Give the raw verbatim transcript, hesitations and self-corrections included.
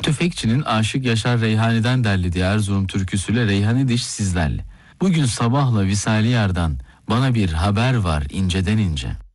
Tüfekçinin Aşık Yaşar Reyhani'den derlediği Erzurum türküsüyle Reyhani Diş sizlerle. Bugün sabahla Visali Yar'dan bana bir haber var inceden ince.